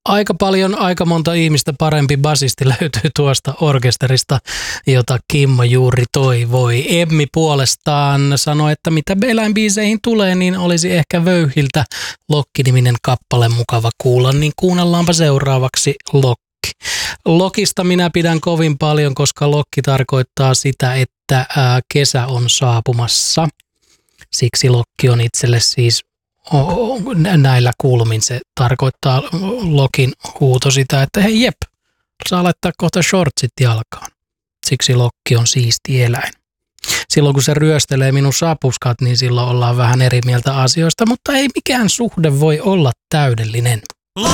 Aika paljon, aika monta ihmistä parempi basisti löytyy tuosta orkesterista, jota Kimmo juuri toivoi. Emmi puolestaan sanoi, että mitä eläinbiiseihin tulee, niin olisi ehkä Vöyhiltä Lokki-niminen kappale mukava kuulla, niin kuunnellaanpa seuraavaksi Lokki. Lokista minä pidän kovin paljon, koska Lokki tarkoittaa sitä, että kesä on saapumassa. Siksi Lokki on itselle siis näillä kulmin. Se tarkoittaa Lokin huuto sitä, että hei jep, saa laittaa kohta shortsit jalkaan. Siksi Lokki on siisti eläin. Silloin kun se ryöstelee minun sapuskat, niin silloin ollaan vähän eri mieltä asioista, mutta ei mikään suhde voi olla täydellinen.